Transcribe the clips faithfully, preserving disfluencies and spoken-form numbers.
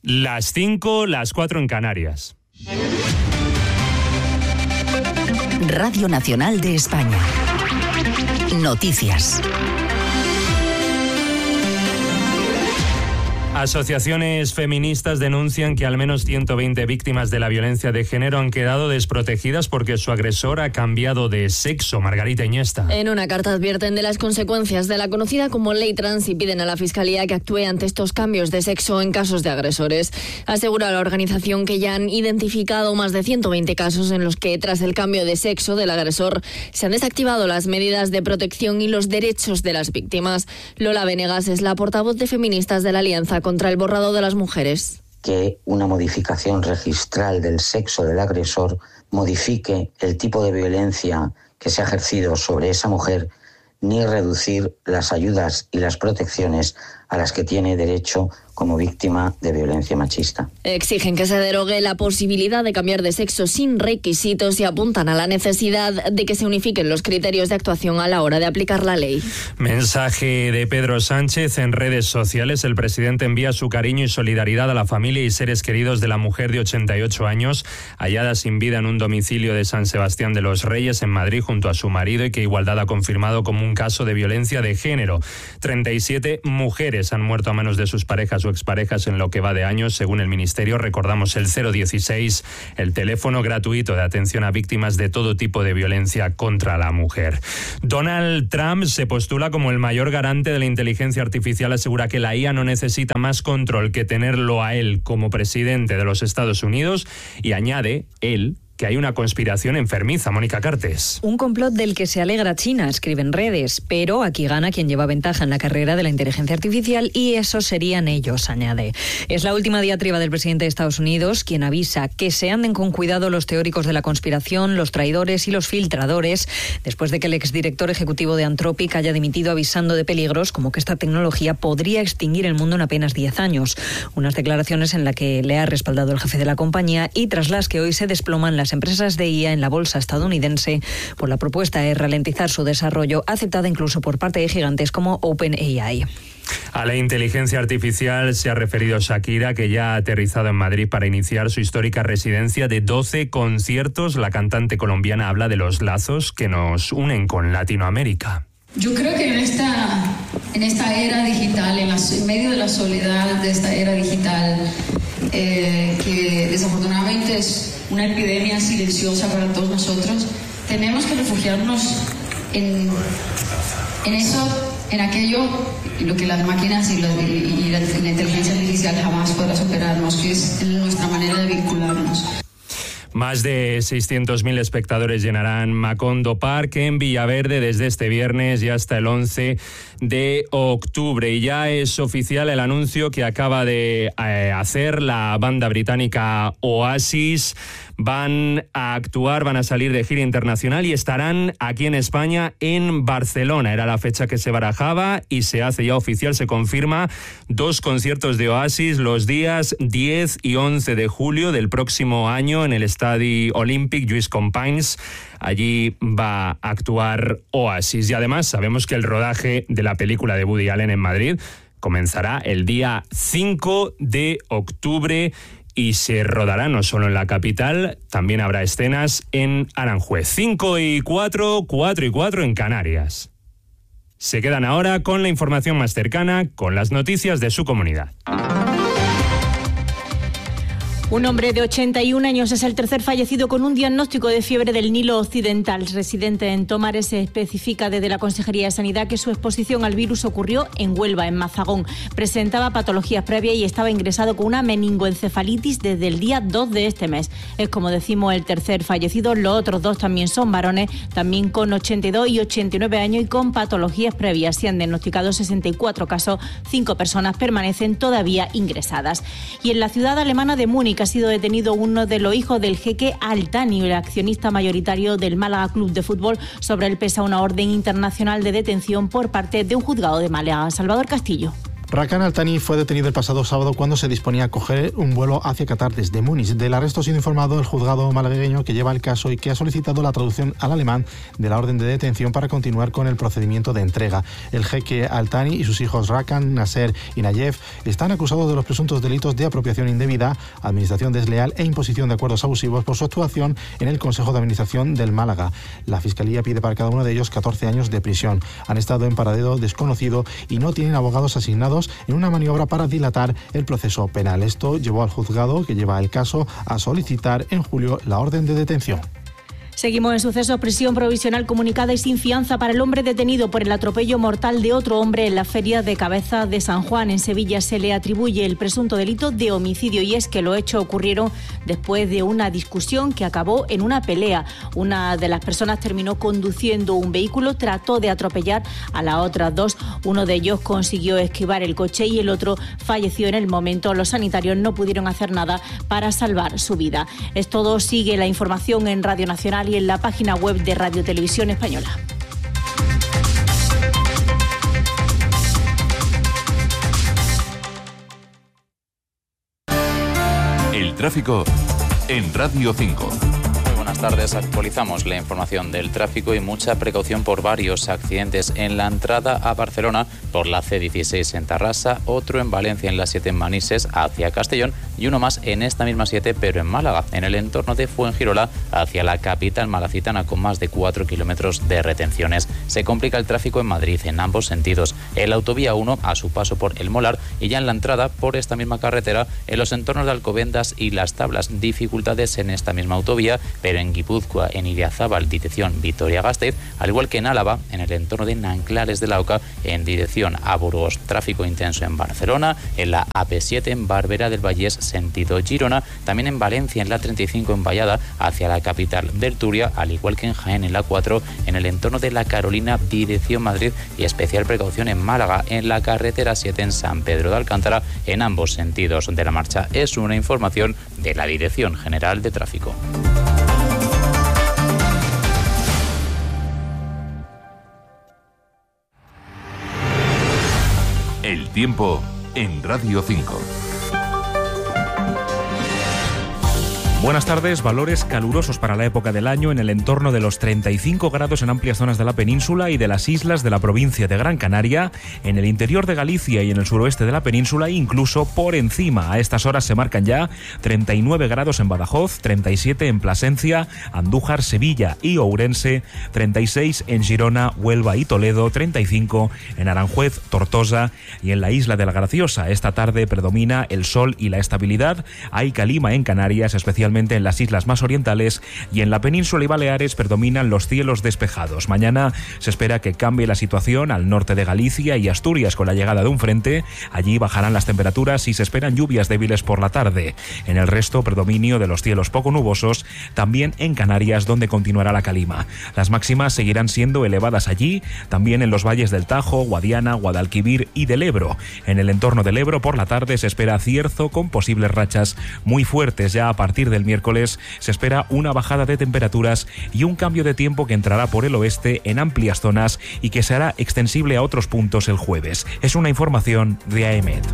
Las cinco, las cuatro en Canarias. Radio Nacional de España. Noticias. Asociaciones feministas denuncian que al menos ciento veinte víctimas de la violencia de género han quedado desprotegidas porque su agresor ha cambiado de sexo. Margarita Iniesta. En una carta advierten de las consecuencias de la conocida como ley trans y piden a la Fiscalía que actúe ante estos cambios de sexo en casos de agresores. Asegura la organización que ya han identificado más de ciento veinte casos en los que, tras el cambio de sexo del agresor, se han desactivado las medidas de protección y los derechos de las víctimas. Lola Venegas es la portavoz de feministas de la Alianza contra el borrado de las mujeres. Que una modificación registral del sexo del agresor modifique el tipo de violencia que se ha ejercido sobre esa mujer, ni reducir las ayudas y las protecciones a las que tiene derecho como víctima de violencia machista. Exigen que se derogue la posibilidad de cambiar de sexo sin requisitos y apuntan a la necesidad de que se unifiquen los criterios de actuación a la hora de aplicar la ley. Mensaje de Pedro Sánchez en redes sociales. El presidente envía su cariño y solidaridad a la familia y seres queridos de la mujer de ochenta y ocho años, hallada sin vida en un domicilio de San Sebastián de los Reyes, en Madrid, junto a su marido, y que Igualdad ha confirmado como un caso de violencia de género. treinta y siete mujeres han muerto a manos de sus parejas o exparejas en lo que va de años, según el Ministerio. Recordamos el cero dieciséis, el teléfono gratuito de atención a víctimas de todo tipo de violencia contra la mujer. Donald Trump se postula como el mayor garante de la inteligencia artificial. Asegura que la I A no necesita más control que tenerlo a él como presidente de los Estados Unidos, y añade él que hay una conspiración enfermiza. Mónica Cartes. Un complot del que se alegra China, escriben redes, pero aquí gana quien lleva ventaja en la carrera de la inteligencia artificial, y esos serían ellos, añade. Es la última diatriba del presidente de Estados Unidos, quien avisa que se anden con cuidado los teóricos de la conspiración, los traidores y los filtradores, después de que el exdirector ejecutivo de Anthropic haya dimitido avisando de peligros como que esta tecnología podría extinguir el mundo en apenas diez años. Unas declaraciones en las que le ha respaldado el jefe de la compañía y tras las que hoy se desploman las Las empresas de I A en la bolsa estadounidense por la propuesta de ralentizar su desarrollo, aceptada incluso por parte de gigantes como OpenAI. A la inteligencia artificial se ha referido Shakira, que ya ha aterrizado en Madrid para iniciar su histórica residencia de doce conciertos. La cantante colombiana habla de los lazos que nos unen con Latinoamérica. Yo creo que en esta, en esta era digital, en, la, en medio de la soledad de esta era digital, eh, que desafortunadamente es una epidemia silenciosa para todos nosotros, tenemos que refugiarnos en, en eso, en aquello, en lo que las máquinas y, lo, y, y la, la inteligencia artificial jamás podrá superarnos, que es nuestra manera de vincularnos. Más de seiscientos mil espectadores llenarán Macondo Park en Villaverde desde este viernes y hasta el once de octubre. Y ya es oficial el anuncio que acaba de eh, hacer la banda británica Oasis. Van a actuar, van a salir de gira internacional y estarán aquí en España, en Barcelona. Era la fecha que se barajaba y se hace ya oficial, se confirma. Dos conciertos de Oasis los días diez y once de julio del próximo año en el Estadi Olímpic Lluís Companys. Allí va a actuar Oasis. Y además sabemos que el rodaje de la película de Woody Allen en Madrid comenzará el día cinco de octubre y se rodará no solo en la capital, también habrá escenas en Aranjuez. cinco y cuatro, cuatro y cuatro en Canarias. Se quedan ahora con la información más cercana, con las noticias de su comunidad. Un hombre de ochenta y un años es el tercer fallecido con un diagnóstico de fiebre del Nilo Occidental. Residente en Tomares, se especifica desde la Consejería de Sanidad que su exposición al virus ocurrió en Huelva, en Mazagón. Presentaba patologías previas y estaba ingresado con una meningoencefalitis desde el día dos de este mes. Es, como decimos, el tercer fallecido. Los otros dos también son varones, también con ochenta y dos y ochenta y nueve años y con patologías previas. Se han diagnosticado sesenta y cuatro casos, cinco personas permanecen todavía ingresadas. Y en la ciudad alemana de Múnich ha sido detenido uno de los hijos del jeque Al Thani, el accionista mayoritario del Málaga Club de Fútbol. Sobre él pesa una orden internacional de detención por parte de un juzgado de Málaga. Salvador Castillo. Rakan Al-Thani fue detenido el pasado sábado cuando se disponía a coger un vuelo hacia Qatar desde Múnich. Del arresto ha sido informado el juzgado malagueño que lleva el caso y que ha solicitado la traducción al alemán de la orden de detención para continuar con el procedimiento de entrega. El jeque Al-Thani y sus hijos Rakan, Nasser y Nayef están acusados de los presuntos delitos de apropiación indebida, administración desleal e imposición de acuerdos abusivos por su actuación en el Consejo de Administración del Málaga. La Fiscalía pide para cada uno de ellos catorce años de prisión. Han estado en paradero desconocido y no tienen abogados asignados en una maniobra para dilatar el proceso penal. Esto llevó al juzgado que lleva el caso a solicitar en julio la orden de detención. Seguimos en sucesos. Prisión provisional comunicada y sin fianza para el hombre detenido por el atropello mortal de otro hombre en la feria de Cabeza de San Juan. En Sevilla se le atribuye el presunto delito de homicidio y es que los hechos ocurrieron después de una discusión que acabó en una pelea. Una de las personas terminó conduciendo un vehículo, trató de atropellar a las otras dos. Uno de ellos consiguió esquivar el coche y el otro falleció en el momento. Los sanitarios no pudieron hacer nada para salvar su vida. Es todo. Sigue la información en Radio Nacional y en la página web de Radio Televisión Española. El tráfico en Radio cinco. Buenas tardes, actualizamos la información del tráfico y mucha precaución por varios accidentes en la entrada a Barcelona por la ce dieciséis en Tarrasa, otro en Valencia en la siete en Manises hacia Castellón y uno más en esta misma siete pero en Málaga, en el entorno de Fuengirola hacia la capital malacitana con más de cuatro kilómetros de retenciones. Se complica el tráfico en Madrid en ambos sentidos, en la autovía uno a su paso por El Molar y ya en la entrada por esta misma carretera en los entornos de Alcobendas y Las Tablas, dificultades en esta misma autovía pero en Guipúzcoa, en Idiazábal, dirección Vitoria-Gasteiz, al igual que en Álava, en el entorno de Nanclares de la Oca, en dirección a Burgos. Tráfico intenso en Barcelona, en la A P siete en Barberá del Vallés, sentido Girona, también en Valencia, en la treinta y cinco en Vallada, hacia la capital del Turia, al igual que en Jaén, en la cuatro, en el entorno de la Carolina, dirección Madrid, y especial precaución en Málaga, en la carretera siete en San Pedro de Alcántara, en ambos sentidos de la marcha. Es una información de la Dirección General de Tráfico. El tiempo en Radio cinco. Buenas tardes. Valores calurosos para la época del año en el entorno de los treinta y cinco grados en amplias zonas de la península y de las islas de la provincia de Gran Canaria, en el interior de Galicia y en el suroeste de la península, incluso por encima. A estas horas se marcan ya treinta y nueve grados en Badajoz, treinta y siete en Plasencia, Andújar, Sevilla y Ourense, treinta y seis en Girona, Huelva y Toledo, treinta y cinco en Aranjuez, Tortosa y en la isla de la Graciosa. Esta tarde predomina el sol y la estabilidad. Hay calima en Canarias, especialmente en las islas más orientales, y en la península y Baleares predominan los cielos despejados. Mañana se espera que cambie la situación al norte de Galicia y Asturias con la llegada de un frente. Allí bajarán las temperaturas y se esperan lluvias débiles por la tarde. En el resto, predominio de los cielos poco nubosos, también en Canarias, donde continuará la calima. Las máximas seguirán siendo elevadas allí, también en los valles del Tajo, Guadiana, Guadalquivir y del Ebro. En el entorno del Ebro, por la tarde se espera cierzo con posibles rachas muy fuertes. Ya a partir del miércoles se espera una bajada de temperaturas y un cambio de tiempo que entrará por el oeste en amplias zonas y que será extensible a otros puntos el jueves. Es una información de AEMET.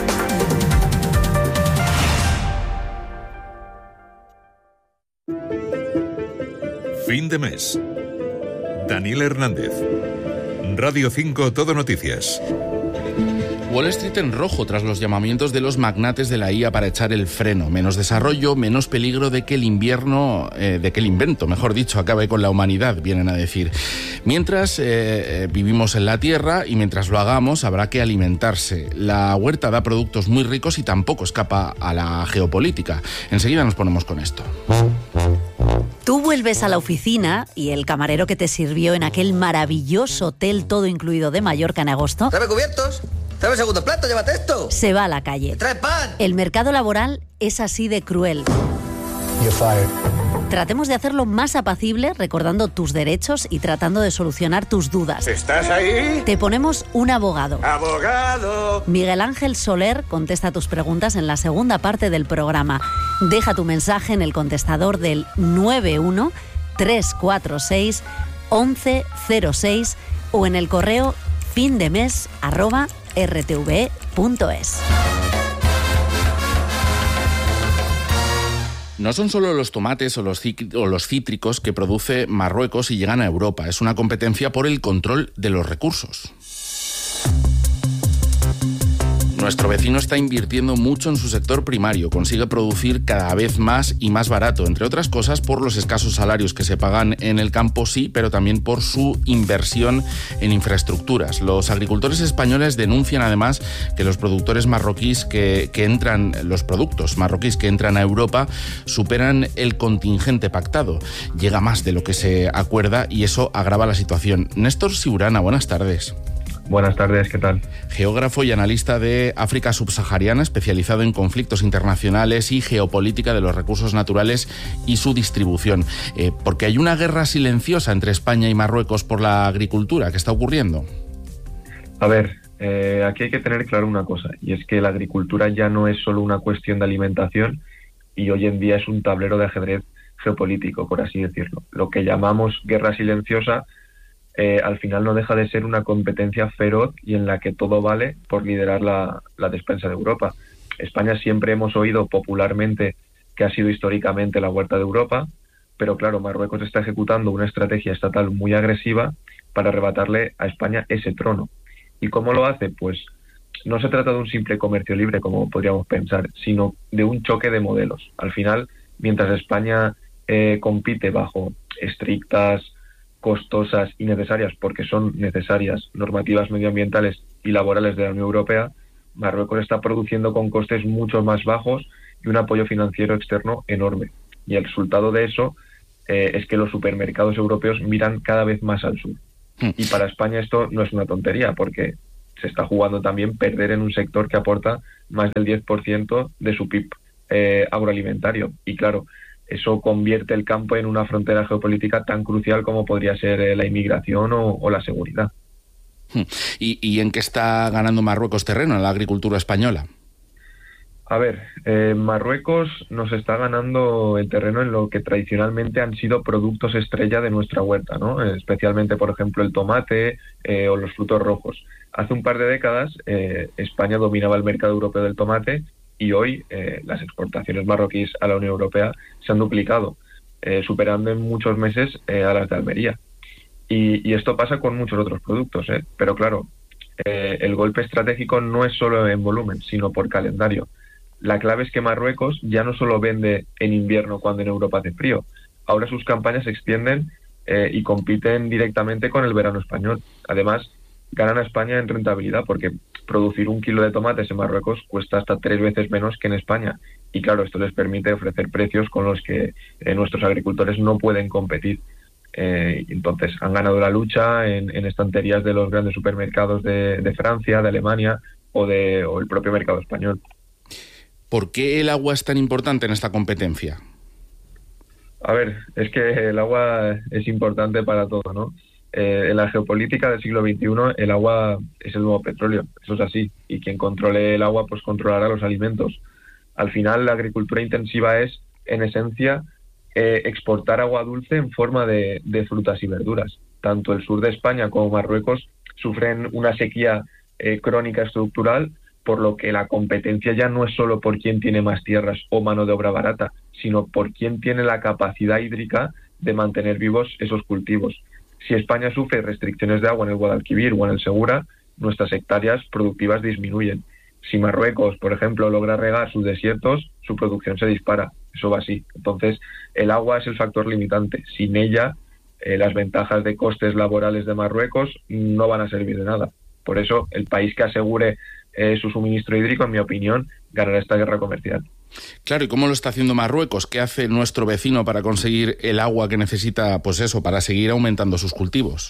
Fin de mes. Daniel Hernández. Radio cinco Todo Noticias. Wall Street en rojo tras los llamamientos de los magnates de la I A para echar el freno. Menos desarrollo, menos peligro de que el invierno, eh, de que el invento, mejor dicho, acabe con la humanidad, vienen a decir. Mientras eh, vivimos en la Tierra y mientras lo hagamos habrá que alimentarse. La huerta da productos muy ricos y tampoco escapa a la geopolítica. Enseguida nos ponemos con esto. Tú vuelves a la oficina y el camarero que te sirvió en aquel maravilloso hotel todo incluido de Mallorca en agosto... ¿Trae cubiertos? ¿Trae el segundo plato? Llévate esto. Se va a la calle. ¡Trae pan! El mercado laboral es así de cruel. You're fired. Tratemos de hacerlo más apacible, recordando tus derechos y tratando de solucionar tus dudas. ¿Estás ahí? Te ponemos un abogado. ¡Abogado! Miguel Ángel Soler contesta tus preguntas en la segunda parte del programa. Deja tu mensaje en el contestador del nueve uno tres cuatro seis once cero seis o en el correo findemes arroba r t v e punto es. No son solo los tomates o los, o los cítricos que produce Marruecos y llegan a Europa. Es una competencia por el control de los recursos. Nuestro vecino está invirtiendo mucho en su sector primario, consigue producir cada vez más y más barato, entre otras cosas por los escasos salarios que se pagan en el campo, sí, pero también por su inversión en infraestructuras. Los agricultores españoles denuncian además que los productores marroquíes que, que entran, los productos marroquíes que entran a Europa superan el contingente pactado. Llega más de lo que se acuerda y eso agrava la situación. Néstor Siurana, buenas tardes. Buenas tardes, ¿qué tal? Geógrafo y analista de África subsahariana, especializado en conflictos internacionales y geopolítica de los recursos naturales y su distribución. Eh, porque hay una guerra silenciosa entre España y Marruecos por la agricultura. ¿Qué está ocurriendo? A ver, eh, aquí hay que tener claro una cosa, y es que la agricultura ya no es solo una cuestión de alimentación y hoy en día es un tablero de ajedrez geopolítico, por así decirlo. Lo que llamamos guerra silenciosa Eh, al final no deja de ser una competencia feroz y en la que todo vale por liderar la, la despensa de Europa. España siempre hemos oído popularmente que ha sido históricamente la huerta de Europa, pero claro, Marruecos está ejecutando una estrategia estatal muy agresiva para arrebatarle a España ese trono. ¿Y cómo lo hace? Pues no se trata de un simple comercio libre, como podríamos pensar, sino de un choque de modelos. Al final, mientras España eh, compite bajo estrictas, costosas y necesarias, porque son necesarias, normativas medioambientales y laborales de la Unión Europea, Marruecos está produciendo con costes mucho más bajos y un apoyo financiero externo enorme. Y el resultado de eso eh, es que los supermercados europeos miran cada vez más al sur. Y para España esto no es una tontería, porque se está jugando también perder en un sector que aporta más del diez por ciento de su P I B eh, agroalimentario. Y claro, eso convierte el campo en una frontera geopolítica tan crucial como podría ser eh, la inmigración o, o la seguridad. ¿Y, ¿Y en qué está ganando Marruecos terreno en la agricultura española? A ver, eh, Marruecos nos está ganando el terreno en lo que tradicionalmente han sido productos estrella de nuestra huerta, ¿no? Especialmente, por ejemplo, el tomate eh, o los frutos rojos. Hace un par de décadas eh, España dominaba el mercado europeo del tomate y hoy eh, las exportaciones marroquíes a la Unión Europea se han duplicado, eh, superando en muchos meses eh, a las de Almería. Y, y esto pasa con muchos otros productos, ¿eh? Pero claro, eh, el golpe estratégico no es solo en volumen, sino por calendario. La clave es que Marruecos ya no solo vende en invierno cuando en Europa hace frío, ahora sus campañas se extienden eh, y compiten directamente con el verano español. Además, ganan a España en rentabilidad porque producir un kilo de tomates en Marruecos cuesta hasta tres veces menos que en España. Y claro, esto les permite ofrecer precios con los que eh, nuestros agricultores no pueden competir. Eh, entonces, han ganado la lucha en, en estanterías de los grandes supermercados de, de Francia, de Alemania o, de, o el propio mercado español. ¿Por qué el agua es tan importante en esta competencia? A ver, es que el agua es importante para todo, ¿no? Eh, en la geopolítica del siglo veintiuno el agua es el nuevo petróleo, eso es así, y quien controle el agua pues controlará los alimentos. Al final la agricultura intensiva es, en esencia, eh, exportar agua dulce en forma de, de frutas y verduras. Tanto el sur de España como Marruecos sufren una sequía eh, crónica estructural, por lo que la competencia ya no es solo por quién tiene más tierras o mano de obra barata, sino por quién tiene la capacidad hídrica de mantener vivos esos cultivos. Si España sufre restricciones de agua en el Guadalquivir o en el Segura, nuestras hectáreas productivas disminuyen. Si Marruecos, por ejemplo, logra regar sus desiertos, su producción se dispara. Eso va así. Entonces, el agua es el factor limitante. Sin ella, eh, las ventajas de costes laborales de Marruecos no van a servir de nada. Por eso, el país que asegure eh, su suministro hídrico, en mi opinión, ganará esta guerra comercial. Claro, ¿y cómo lo está haciendo Marruecos? ¿Qué hace nuestro vecino para conseguir el agua que necesita, pues eso, para seguir aumentando sus cultivos?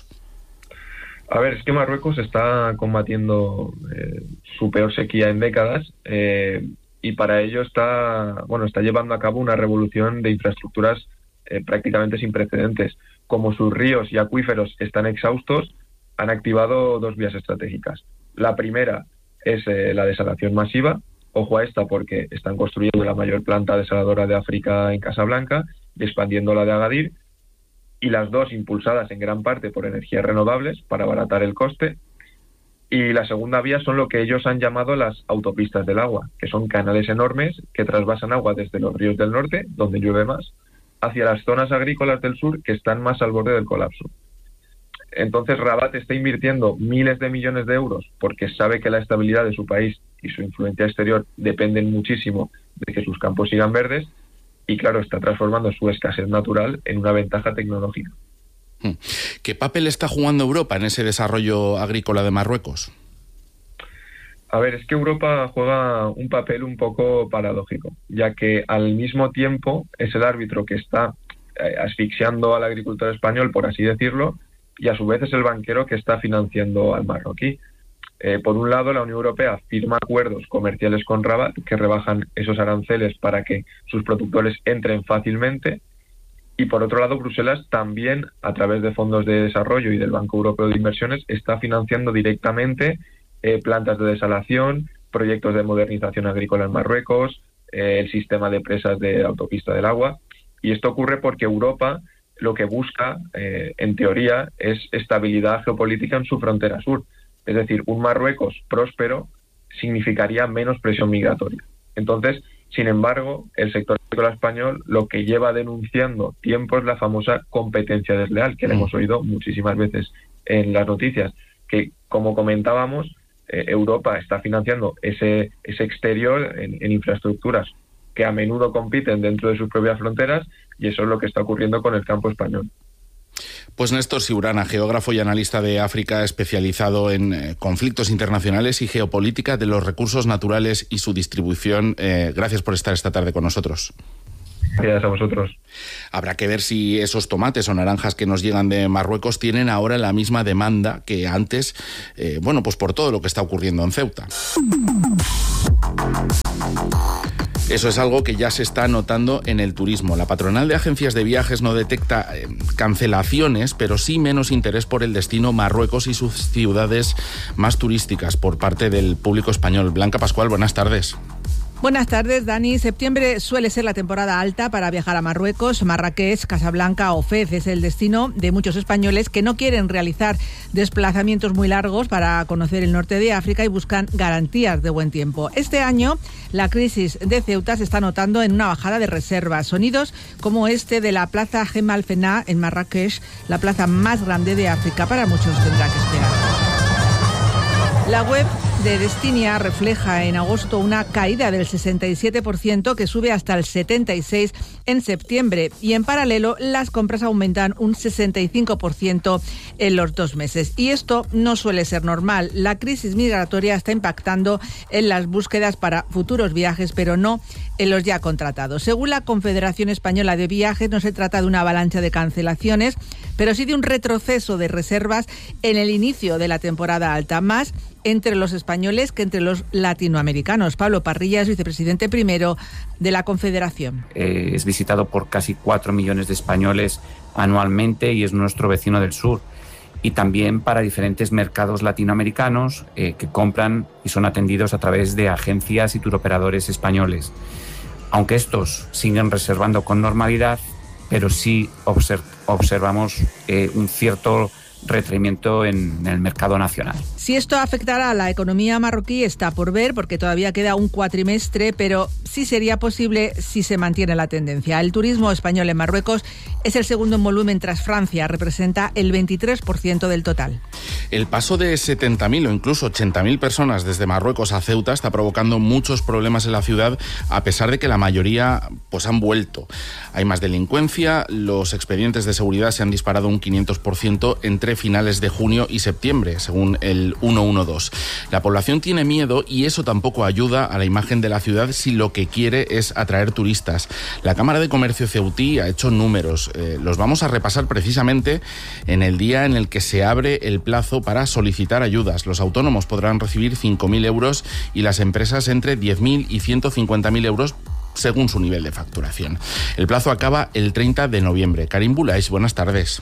A ver, es que Marruecos está combatiendo eh, su peor sequía en décadas eh, y para ello está, bueno, está llevando a cabo una revolución de infraestructuras eh, prácticamente sin precedentes. Como sus ríos y acuíferos están exhaustos, han activado dos vías estratégicas. La primera es eh, la desalación masiva. Ojo a esta porque están construyendo la mayor planta desaladora de África en Casablanca y expandiendo la de Agadir, y las dos impulsadas en gran parte por energías renovables para abaratar el coste. Y la segunda vía son lo que ellos han llamado las autopistas del agua, que son canales enormes que trasvasan agua desde los ríos del norte, donde llueve más, hacia las zonas agrícolas del sur, que están más al borde del colapso. Entonces Rabat está invirtiendo miles de millones de euros porque sabe que la estabilidad de su país y su influencia exterior dependen muchísimo de que sus campos sigan verdes, y claro, está transformando su escasez natural en una ventaja tecnológica. ¿Qué papel está jugando Europa en ese desarrollo agrícola de Marruecos? A ver, es que Europa juega un papel un poco paradójico, ya que al mismo tiempo es el árbitro que está eh, asfixiando al agricultor español, por así decirlo, y a su vez es el banquero que está financiando al marroquí. Eh, por un lado, la Unión Europea firma acuerdos comerciales con Rabat que rebajan esos aranceles para que sus productores entren fácilmente, y por otro lado, Bruselas también, a través de fondos de desarrollo y del Banco Europeo de Inversiones, está financiando directamente eh, plantas de desalación, proyectos de modernización agrícola en Marruecos, eh, el sistema de presas de autopista del agua. Y esto ocurre porque Europa lo que busca, eh, en teoría, es estabilidad geopolítica en su frontera sur. Es decir, un Marruecos próspero significaría menos presión migratoria. Entonces, sin embargo, el sector agrícola español lo que lleva denunciando tiempo es la famosa competencia desleal, que la hemos oído muchísimas veces en las noticias, que, como comentábamos, eh, Europa está financiando ese, ese exterior en, en infraestructuras que a menudo compiten dentro de sus propias fronteras, y eso es lo que está ocurriendo con el campo español. Pues Néstor Siurana, geógrafo y analista de África, especializado en eh, conflictos internacionales y geopolítica de los recursos naturales y su distribución. Eh, gracias por estar esta tarde con nosotros. Gracias a vosotros. Habrá que ver si esos tomates o naranjas que nos llegan de Marruecos tienen ahora la misma demanda que antes, eh, bueno, pues por todo lo que está ocurriendo en Ceuta. Eso es algo que ya se está notando en el turismo. La patronal de agencias de viajes no detecta eh, cancelaciones, pero sí menos interés por el destino Marruecos y sus ciudades más turísticas por parte del público español. Blanca Pascual, buenas tardes. Buenas tardes, Dani. Septiembre suele ser la temporada alta para viajar a Marruecos. Marrakech, Casablanca o Fez es el destino de muchos españoles que no quieren realizar desplazamientos muy largos para conocer el norte de África y buscan garantías de buen tiempo. Este año, la crisis de Ceuta se está notando en una bajada de reservas. Sonidos como este de la Plaza Jemal Fena en Marrakech, la plaza más grande de África. Para muchos tendrá que esperar. La web de Destinia refleja en agosto una caída del sesenta y siete por ciento que sube hasta el setenta y seis por ciento en septiembre, y en paralelo las compras aumentan un sesenta y cinco por ciento en los dos meses. Y esto no suele ser normal. La crisis migratoria está impactando en las búsquedas para futuros viajes, pero no en los ya contratados. Según la Confederación Española de Viajes, no se trata de una avalancha de cancelaciones, pero sí de un retroceso de reservas en el inicio de la temporada alta, más entre los españoles que entre los latinoamericanos. Pablo Parrilla es vicepresidente primero de la Confederación. Eh, es visitado por casi cuatro millones de españoles anualmente y es nuestro vecino del sur. Y también para diferentes mercados latinoamericanos eh, que compran y son atendidos a través de agencias y turoperadores españoles. Aunque estos siguen reservando con normalidad, pero sí observ- observamos eh, un cierto retraimiento en el mercado nacional. Si esto afectará a la economía marroquí está por ver, porque todavía queda un cuatrimestre, pero sí sería posible si se mantiene la tendencia. El turismo español en Marruecos es el segundo en volumen tras Francia, representa el veintitrés por ciento del total. El paso de setenta mil o incluso ochenta mil personas desde Marruecos a Ceuta está provocando muchos problemas en la ciudad, a pesar de que la mayoría pues han vuelto. Hay más delincuencia, los expedientes de seguridad se han disparado un quinientos por ciento entre finales de junio y septiembre, según el ciento doce. La población tiene miedo y eso tampoco ayuda a la imagen de la ciudad si lo que quiere es atraer turistas. La Cámara de Comercio ceutí ha hecho números. Eh, los vamos a repasar precisamente en el día en el que se abre el plazo para solicitar ayudas. Los autónomos podrán recibir cinco mil euros y las empresas entre diez mil y ciento cincuenta mil euros según su nivel de facturación. El plazo acaba el treinta de noviembre. Karim Boulais, buenas tardes.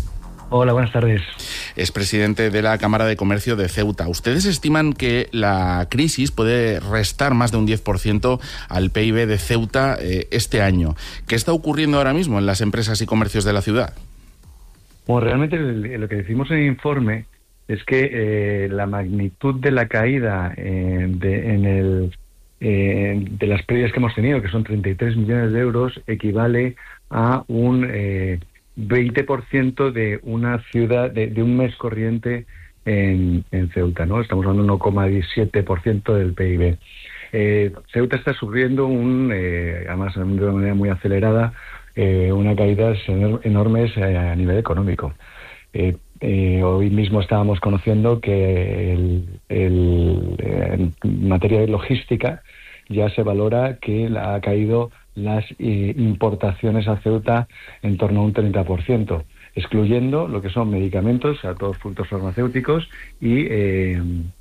Hola, buenas tardes. Es presidente de la Cámara de Comercio de Ceuta. ¿Ustedes estiman que la crisis puede restar más de un diez por ciento al P I B de Ceuta eh, este año? ¿Qué está ocurriendo ahora mismo en las empresas y comercios de la ciudad? Bueno, realmente lo que decimos en el informe es que eh, la magnitud de la caída eh, de, en el, eh, de las pérdidas que hemos tenido, que son treinta y tres millones de euros, equivale a un eh, veinte por ciento de una ciudad, de, de un mes corriente en, en Ceuta, ¿no? Estamos hablando de uno coma diecisiete por ciento del P I B. Eh, Ceuta está sufriendo un, eh, además de una manera muy acelerada, eh, una caídas enormes eh, a nivel económico. Eh, eh, hoy mismo estábamos conociendo que el, el, eh, en materia de logística ya se valora que ha caído las eh, importaciones a Ceuta en torno a un treinta por ciento, excluyendo lo que son medicamentos, o sea, todos frutos farmacéuticos y... Eh,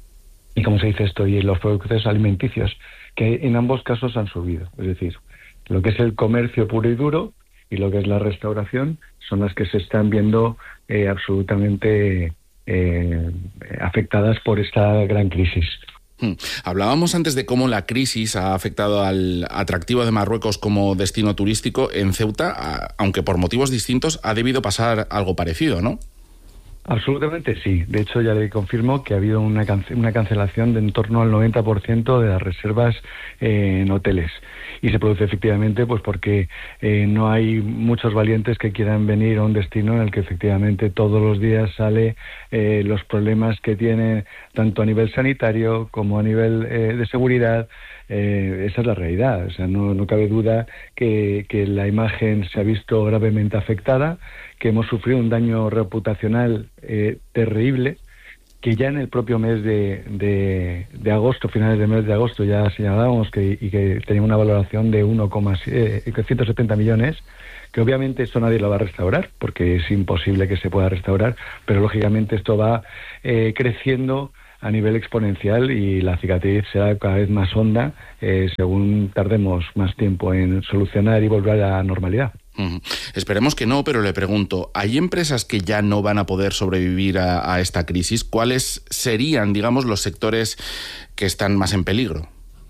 y como se dice esto, y los productos alimenticios, que en ambos casos han subido. Es decir, lo que es el comercio puro y duro y lo que es la restauración son las que se están viendo eh, absolutamente eh, afectadas por esta gran crisis. Hmm. Hablábamos antes de cómo la crisis ha afectado al atractivo de Marruecos como destino turístico. En Ceuta, aunque por motivos distintos, ha debido pasar algo parecido, ¿no? Absolutamente sí. De hecho, ya le confirmo que ha habido una, cance- una cancelación de en torno al noventa por ciento de las reservas eh, en hoteles. Y se produce efectivamente pues porque eh, no hay muchos valientes que quieran venir a un destino en el que efectivamente todos los días sale eh, los problemas que tiene tanto a nivel sanitario como a nivel eh, de seguridad. Eh, esa es la realidad. O sea, no, no cabe duda que, que la imagen se ha visto gravemente afectada, que hemos sufrido un daño reputacional eh, terrible, que ya en el propio mes de, de, de agosto, finales del mes de agosto, ya señalábamos que, y que tenía una valoración de uno coma ciento setenta millones, que obviamente esto nadie lo va a restaurar, porque es imposible que se pueda restaurar, pero lógicamente esto va eh, creciendo a nivel exponencial y la cicatriz será cada vez más honda eh, según tardemos más tiempo en solucionar y volver a la normalidad. Uh-huh. Esperemos que no, pero le pregunto, ¿hay empresas que ya no van a poder sobrevivir a, a esta crisis? ¿Cuáles serían, digamos, los sectores que están más en peligro?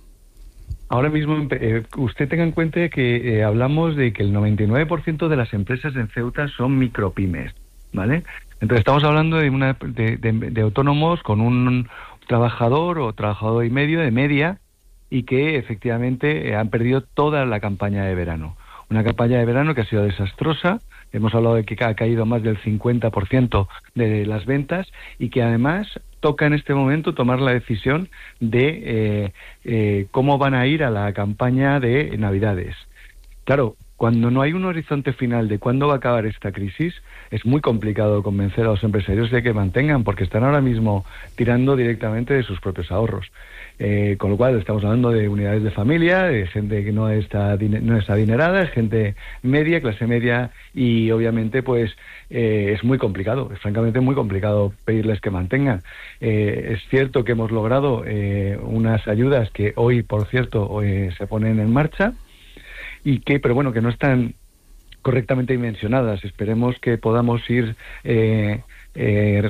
Ahora mismo, eh, usted tenga en cuenta que eh, hablamos de que el noventa y nueve por ciento de las empresas en Ceuta son micropymes, ¿vale? Entonces estamos hablando de, una, de, de, de autónomos con un trabajador o trabajador y medio de media y que efectivamente eh, han perdido toda la campaña de verano. Una campaña de verano que ha sido desastrosa. Hemos hablado de que ha caído más del cincuenta por ciento de las ventas y que además toca en este momento tomar la decisión de eh, eh, cómo van a ir a la campaña de Navidades. Claro, cuando no hay un horizonte final de cuándo va a acabar esta crisis, es muy complicado convencer a los empresarios de que mantengan, porque están ahora mismo tirando directamente de sus propios ahorros. Eh, con lo cual estamos hablando de unidades de familia, de gente que no está no está adinerada, gente media, clase media, y obviamente pues eh, es muy complicado, es francamente muy complicado pedirles que mantengan. Eh, es cierto que hemos logrado eh, unas ayudas que hoy, por cierto, eh, se ponen en marcha, y que, pero bueno, que no están correctamente dimensionadas. Esperemos que podamos ir eh, eh,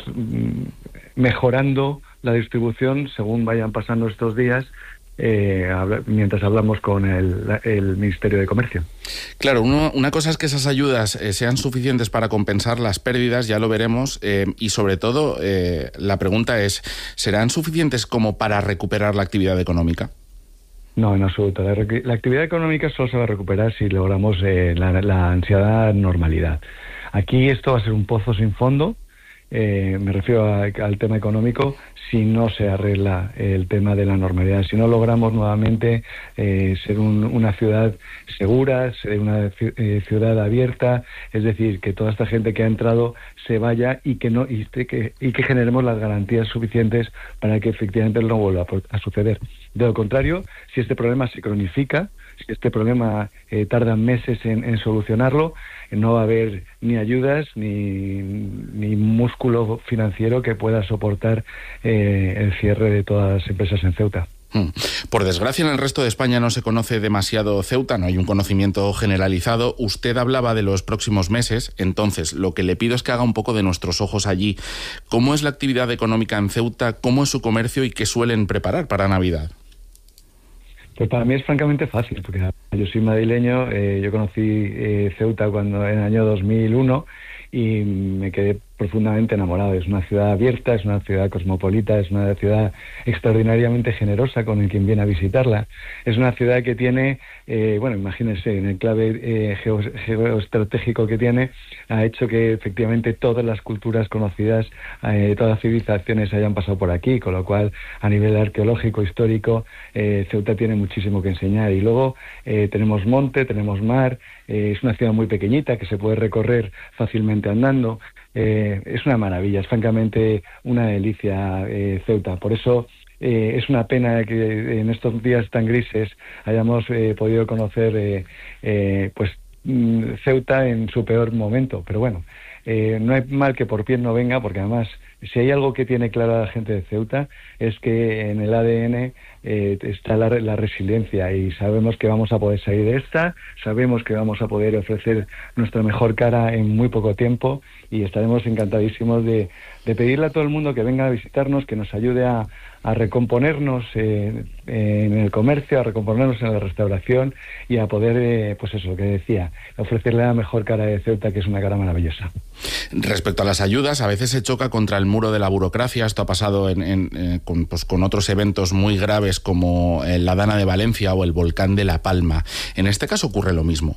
mejorando la distribución según vayan pasando estos días, eh, habla, mientras hablamos con el, el Ministerio de Comercio. Claro, uno, una cosa es que esas ayudas eh, sean suficientes para compensar las pérdidas, ya lo veremos, eh, y sobre todo eh, la pregunta es, ¿serán suficientes como para recuperar la actividad económica? No, en absoluto. La, la actividad económica solo se va a recuperar si logramos eh, la, la ansiada normalidad. Aquí esto va a ser un pozo sin fondo. Eh, me refiero a, al tema económico, si no se arregla el tema de la normalidad, si no logramos nuevamente eh, ser un, una ciudad segura, ser una eh, ciudad abierta, es decir, que toda esta gente que ha entrado se vaya y que no y que, y que generemos las garantías suficientes para que efectivamente no vuelva a, a suceder. De lo contrario, si este problema se cronifica, si este problema eh, tarda meses en, en solucionarlo, no va a haber ni ayudas ni, ni músculo financiero que pueda soportar eh, el cierre de todas las empresas en Ceuta. Por desgracia, en el resto de España no se conoce demasiado Ceuta, no hay un conocimiento generalizado. Usted hablaba de los próximos meses, entonces lo que le pido es que haga un poco de nuestros ojos allí. ¿Cómo es la actividad económica en Ceuta? ¿Cómo es su comercio y qué suelen preparar para Navidad? Pues para mí es francamente fácil, porque yo soy madrileño, eh, yo conocí eh, Ceuta cuando en el año dos mil uno y me quedé profundamente enamorado. Es una ciudad abierta, es una ciudad cosmopolita, es una ciudad extraordinariamente generosa con el quien viene a visitarla. Es una ciudad que tiene, eh, bueno, imagínense, en el clave eh, geo, geoestratégico que tiene, ha hecho que efectivamente todas las culturas conocidas, eh, todas las civilizaciones hayan pasado por aquí, con lo cual a nivel arqueológico, histórico, eh, Ceuta tiene muchísimo que enseñar. Y luego eh, tenemos monte, tenemos mar, eh, es una ciudad muy pequeñita que se puede recorrer fácilmente andando. Eh, es una maravilla, es francamente una delicia eh, Ceuta. Por eso eh, es una pena que en estos días tan grises hayamos eh, podido conocer eh, eh, pues mm, Ceuta en su peor momento. Pero bueno, eh, no hay mal que por bien no venga, porque además si hay algo que tiene clara la gente de Ceuta es que en el A D N eh, está la, la resiliencia, y sabemos que vamos a poder salir de esta, sabemos que vamos a poder ofrecer nuestra mejor cara en muy poco tiempo, y estaremos encantadísimos de, de pedirle a todo el mundo que venga a visitarnos, que nos ayude a, a recomponernos eh, en el comercio, a recomponernos en la restauración y a poder, eh, pues eso, lo que decía, ofrecerle la mejor cara de Ceuta, que es una cara maravillosa. Respecto a las ayudas, a veces se choca contra el muro de la burocracia. Esto ha pasado en, en, eh, con, pues, con otros eventos muy graves como eh, la Dana de Valencia o el volcán de La Palma. ¿En este caso ocurre lo mismo?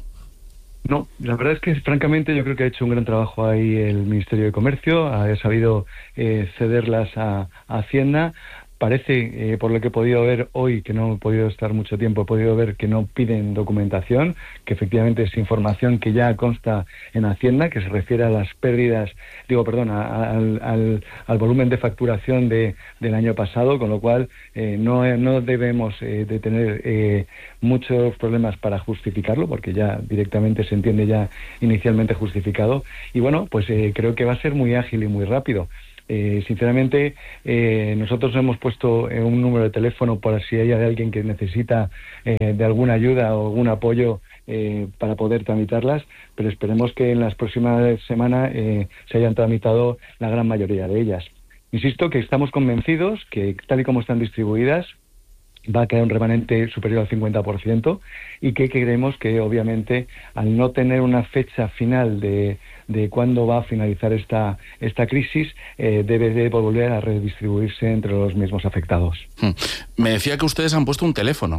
No, la verdad es que francamente yo creo que ha hecho un gran trabajo ahí el Ministerio de Comercio, ha sabido eh, cederlas a, a Hacienda. Parece, eh, por lo que he podido ver hoy, que no he podido estar mucho tiempo, he podido ver que no piden documentación, que efectivamente es información que ya consta en Hacienda, que se refiere a las pérdidas, digo, perdón, a, a, al, al, al volumen de facturación de, del año pasado, con lo cual eh, no, no debemos eh, de tener eh, muchos problemas para justificarlo, porque ya directamente se entiende ya inicialmente justificado. Y bueno, pues eh, creo que va a ser muy ágil y muy rápido. Eh, sinceramente, eh, nosotros hemos puesto eh, un número de teléfono por si hay alguien que necesita eh, de alguna ayuda o algún apoyo eh, para poder tramitarlas, pero esperemos que en las próximas semanas eh, se hayan tramitado la gran mayoría de ellas. Insisto que estamos convencidos que, tal y como están distribuidas, va a quedar un remanente superior al cincuenta por ciento, y que creemos que obviamente al no tener una fecha final de, de cuándo va a finalizar esta, esta crisis, eh, debe de volver a redistribuirse entre los mismos afectados. Hmm. Me decía que ustedes han puesto un teléfono.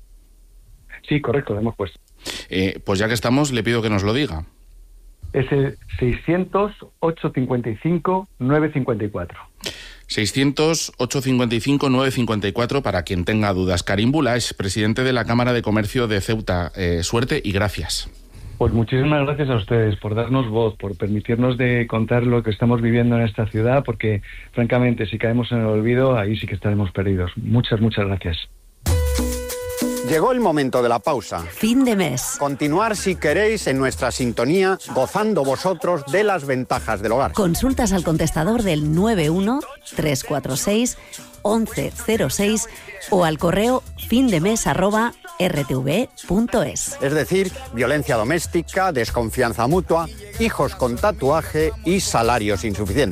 Sí, correcto, lo hemos puesto. Eh, pues ya que estamos, le pido que nos lo diga. Es el seiscientos, ochocientos cincuenta y cinco, novecientos cincuenta y cuatro. seiscientos, ochocientos cincuenta y cinco, novecientos cincuenta y cuatro, para quien tenga dudas. Karim Bula es presidente de la Cámara de Comercio de Ceuta. Eh, suerte y gracias. Pues muchísimas gracias a ustedes por darnos voz, por permitirnos de contar lo que estamos viviendo en esta ciudad, porque francamente si caemos en el olvido, ahí sí que estaremos perdidos. Muchas, muchas gracias. Llegó el momento de la pausa. Fin de mes. Continuar, si queréis, en nuestra sintonía, gozando vosotros de las ventajas del hogar. Consultas al contestador del nueve uno, tres cuatro seis, once cero seis o al correo findemes arroba r t v punto es. Es decir, violencia doméstica, desconfianza mutua, hijos con tatuaje y salarios insuficientes.